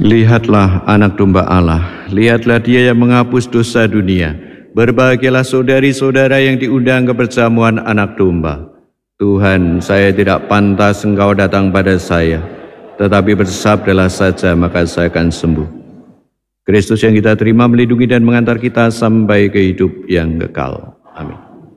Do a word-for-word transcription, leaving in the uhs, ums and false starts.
Lihatlah anak domba Allah, lihatlah dia yang menghapus dosa dunia. Berbahagialah saudari-saudara yang diundang ke perjamuan anak domba. Tuhan, saya tidak pantas Engkau datang pada saya, tetapi bersabdalah saja maka saya akan sembuh. Kristus yang kita terima melindungi dan mengantar kita sampai ke hidup yang kekal. Amin.